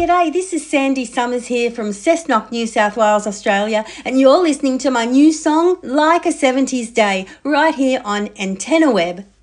G'day, this is Sandy Summers here from Cessnock, New South Wales, Australia, and you're listening to my new song, Like a 70s Day, right here on Antenna Web.